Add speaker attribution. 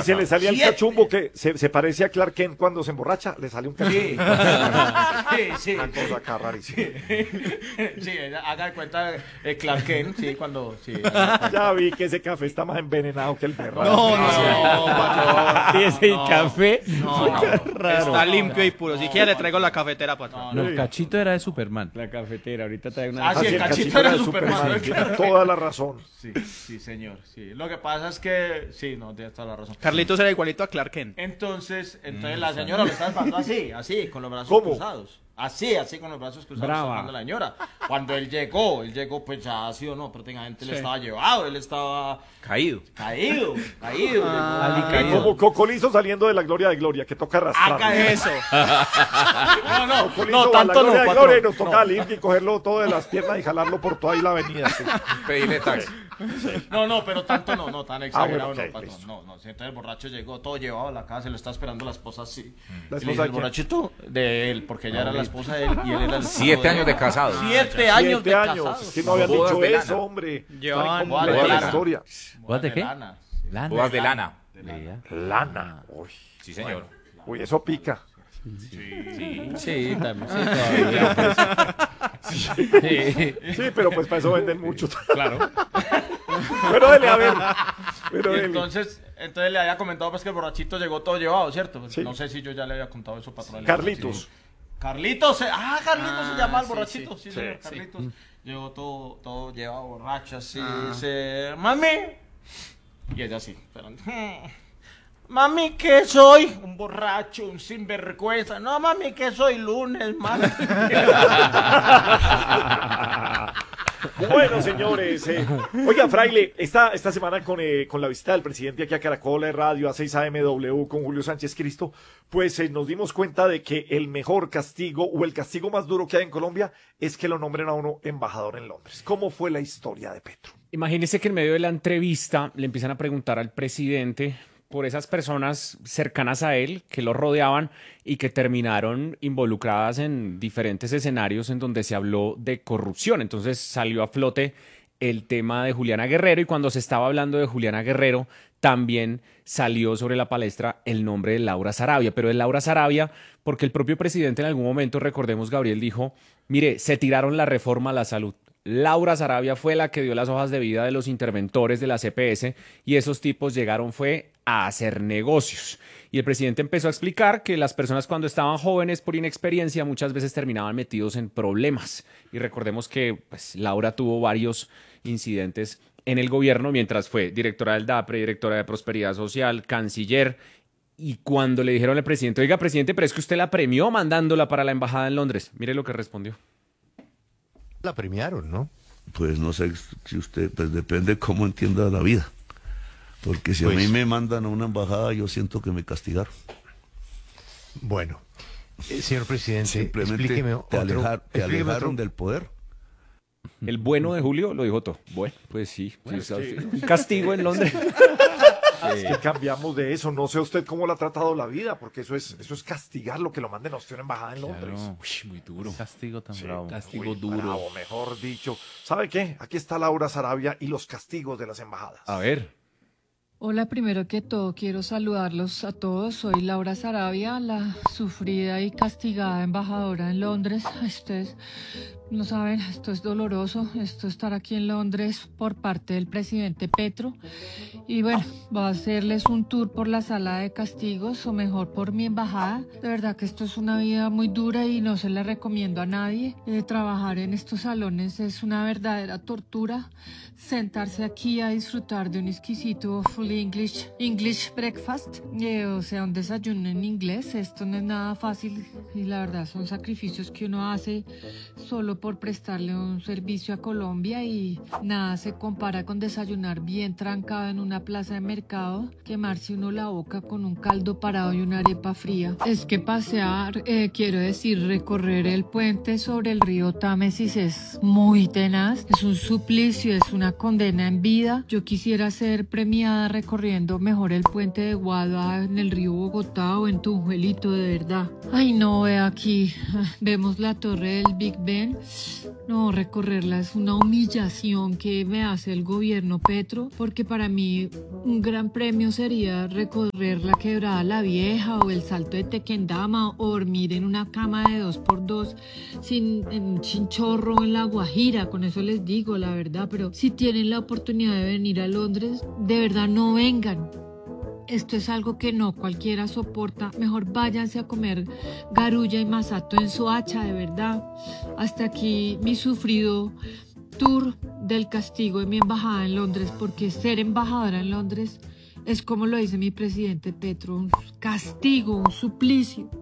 Speaker 1: Y se le salía el cachumbo que se parece a Clark Kent cuando se emborracha, le sale un cachumbo.
Speaker 2: Sí.
Speaker 1: Una cosa acá rarísima.
Speaker 2: Sí, haga de cuenta Clark Kent, sí, cuando... Sí,
Speaker 1: Ya vi que ese café está más envenenado que el perro.
Speaker 3: No, patrón.
Speaker 4: ¿Y ese café?
Speaker 3: No, está limpio y puro. Si quiere, le traigo la cafetera, patrón.
Speaker 4: No, el cachito era de Superman. La cafetera, ahorita trae una...
Speaker 2: Ah, sí, el cachito era de Superman.
Speaker 1: Tiene toda la razón.
Speaker 2: Sí, señor. Sí. Lo que pasa es que... Sí, no, tienes toda la razón.
Speaker 3: Carlitos era igualito a Clark Kent.
Speaker 2: Entonces la señora lo está espantando así, con los brazos
Speaker 1: ¿Cómo?
Speaker 2: cruzados. Así, con los brazos cruzados,
Speaker 4: Brava.
Speaker 2: espantando a la señora. Cuando él llegó pues ya así o no, prácticamente él estaba llevado, él estaba
Speaker 3: Caído.
Speaker 2: caído.
Speaker 1: Como Cocolizo saliendo de la gloria de Gloria, que toca arrastrar.
Speaker 2: Haga eso.
Speaker 1: Cocolizo
Speaker 2: no,
Speaker 1: va a la
Speaker 2: tanto no,
Speaker 1: gloria de
Speaker 2: patrón.
Speaker 1: Gloria y nos toca
Speaker 2: No.
Speaker 1: salir y cogerlo todo de las piernas y jalarlo por toda ahí la avenida. Sí.
Speaker 5: Pedirle taxi.
Speaker 2: No, pero tanto no, tan exagerado
Speaker 1: bueno, ok,
Speaker 2: no, patrón.
Speaker 1: listo.
Speaker 2: No. Entonces el borracho llegó todo llevado a la casa, lo está esperando la esposa así.
Speaker 1: ¿La
Speaker 2: Y le
Speaker 1: esposa
Speaker 2: dice,
Speaker 1: de
Speaker 2: el
Speaker 1: quién?
Speaker 2: borrachito de él, porque ella era la esposa de él y él era el
Speaker 5: 7 años de casado.
Speaker 2: 7 años de
Speaker 1: 7 años.
Speaker 2: casado.
Speaker 1: Es que no habían
Speaker 5: Bodas
Speaker 1: dicho
Speaker 5: de
Speaker 1: eso,
Speaker 5: lana.
Speaker 1: hombre.
Speaker 3: Llevaban
Speaker 1: Está incompleta
Speaker 2: bodas de
Speaker 1: la
Speaker 2: lana.
Speaker 1: historia.
Speaker 4: ¿Bodas de qué?
Speaker 2: Lana.
Speaker 4: Lana.
Speaker 5: Bodas de lana.
Speaker 1: Lana. Uy,
Speaker 5: Sí, señor.
Speaker 1: uy, eso pica.
Speaker 4: Sí, también. Sí, todavía. Sí.
Speaker 1: Sí, pero pues para eso venden mucho.
Speaker 4: Claro.
Speaker 1: Pero dele, a ver. Pero
Speaker 2: Y
Speaker 1: dele.
Speaker 2: entonces le había comentado pues que el borrachito llegó todo llevado, ¿cierto? Pues,
Speaker 1: Sí.
Speaker 2: no sé si yo ya le había contado eso, patrón.
Speaker 1: Carlitos.
Speaker 2: Carlitos se llama el
Speaker 3: sí,
Speaker 2: borrachito,
Speaker 3: sí.
Speaker 2: sí, señor,
Speaker 1: Sí.
Speaker 2: Carlitos. Llegó todo llevado borracho así, dice, mami. Y ella así, esperando. Mami, ¿qué soy? Un borracho, un sinvergüenza. No, mami, ¿qué soy? Lunes, martes.
Speaker 1: Bueno, señores. Oiga, Fraile, esta semana con la visita del presidente aquí a Caracol Radio, a 6 AMW, con Julio Sánchez Cristo, pues nos dimos cuenta de que el mejor castigo o el castigo más duro que hay en Colombia es que lo nombren a uno embajador en Londres. ¿Cómo fue la historia de Petro?
Speaker 4: Imagínese que en medio de la entrevista le empiezan a preguntar al presidente por esas personas cercanas a él que lo rodeaban y que terminaron involucradas en diferentes escenarios en donde se habló de corrupción. Entonces salió a flote el tema de Juliana Guerrero y cuando se estaba hablando de Juliana Guerrero también salió sobre la palestra el nombre de Laura Sarabia, pero de Laura Sarabia porque el propio presidente en algún momento, recordemos, Gabriel dijo, mire, se tiraron la reforma a la salud. Laura Sarabia fue la que dio las hojas de vida de los interventores de la CPS y esos tipos llegaron fue a hacer negocios. Y el presidente empezó a explicar que las personas cuando estaban jóvenes por inexperiencia muchas veces terminaban metidos en problemas. Y recordemos que pues, Laura tuvo varios incidentes en el gobierno mientras fue directora del DAPRE, directora de Prosperidad Social, canciller. Y cuando le dijeron al presidente, oiga, presidente, pero es que usted la premió mandándola para la embajada en Londres. Mire lo que respondió.
Speaker 6: La premiaron, ¿no?
Speaker 7: Pues no sé si usted, pues depende cómo entienda la vida. Porque si
Speaker 6: Pues-
Speaker 7: a mí me mandan a una embajada, yo siento que me castigaron.
Speaker 6: Bueno, señor presidente,
Speaker 7: Simplemente
Speaker 6: explíqueme
Speaker 7: te
Speaker 6: explíqueme
Speaker 7: alejaron
Speaker 6: otro-
Speaker 7: del poder.
Speaker 4: El bueno de Julio lo dijo todo. Bueno, pues sí. Un castigo en Londres.
Speaker 1: Es que cambiamos de eso. No sé usted cómo le ha tratado la vida, porque eso es castigar lo que lo manden a usted a una embajada en Londres.
Speaker 4: Claro. Uy, muy duro.
Speaker 8: Castigo tan
Speaker 1: Sí,
Speaker 8: bravo.
Speaker 4: Castigo
Speaker 1: muy
Speaker 4: duro.
Speaker 1: bravo, mejor dicho. ¿Sabe qué? Aquí está Laura Sarabia y los castigos de las embajadas.
Speaker 4: A ver.
Speaker 9: Hola, primero que todo quiero saludarlos a todos. Soy Laura Sarabia, la sufrida y castigada embajadora en Londres. Ustedes no saben, esto es doloroso, esto estar aquí en Londres por parte del presidente Petro. Y bueno, va a hacerles un tour por la sala de castigos o mejor por mi embajada. De verdad que esto es una vida muy dura y no se la recomiendo a nadie. Trabajar en estos salones es una verdadera tortura. Sentarse aquí a disfrutar de un exquisito full English breakfast, o sea, un desayuno en inglés. Esto no es nada fácil y la verdad son sacrificios que uno hace solo por prestarle un servicio a Colombia y nada se compara con desayunar bien trancado en una plaza de mercado, quemarse uno la boca con un caldo parado y una arepa fría. Es que pasear, quiero decir, recorrer el puente sobre el río Támesis es muy tenaz, es un suplicio, es una condena en vida. Yo quisiera ser premiada recorriendo mejor el puente de Guadua en el río Bogotá o en Tunjuelito, de verdad. Ay no, ve aquí, vemos la torre del Big Ben, No, recorrerla es una humillación que me hace el gobierno Petro, porque para mí un gran premio sería recorrer la Quebrada La Vieja o el Salto de Tequendama o dormir en una cama de 2x2 en un chinchorro en La Guajira. Con eso les digo la verdad, pero si tienen la oportunidad de venir a Londres, de verdad no vengan. Esto es algo que no cualquiera soporta. Mejor váyanse a comer garulla y masato en Soacha, de verdad. Hasta aquí mi sufrido tour del castigo de mi embajada en Londres, porque ser embajadora en Londres es, como lo dice mi presidente Petro, un castigo, un suplicio.